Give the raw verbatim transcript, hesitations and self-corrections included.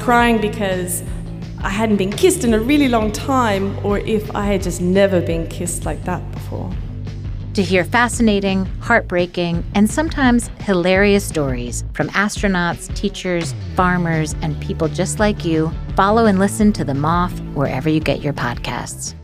crying because I hadn't been kissed in a really long time, or if I had just never been kissed like that before. To hear fascinating, heartbreaking, and sometimes hilarious stories from astronauts, teachers, farmers, and people just like you, follow and listen to The Moth wherever you get your podcasts.